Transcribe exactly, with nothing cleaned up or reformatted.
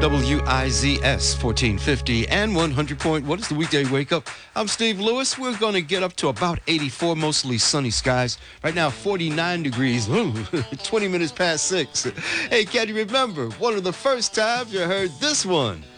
W I Z S fourteen fifty and one hundred point. What is the weekday wake up? I'm Steve Lewis. We're going to get up to about eighty-four, mostly sunny skies. Right now, forty-nine degrees. Ooh, twenty minutes past six. Hey, can you remember one of the first times you heard this one?